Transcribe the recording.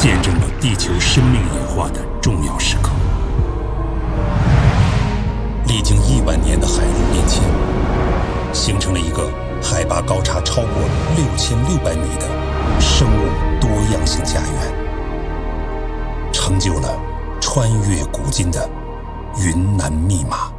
见证了地球生命演化的重要时刻。历经亿万年的海陆变迁，形成了一个海拔高差超过6600米的生物多样性家园，成就了穿越古今的云南密码。